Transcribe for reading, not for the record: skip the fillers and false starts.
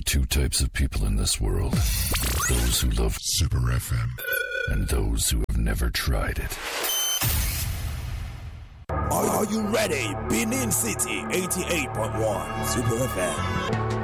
two types of people in this world. Those who love Super FM and those who have never tried it. Are you ready? Benin City 88.1 Super FM.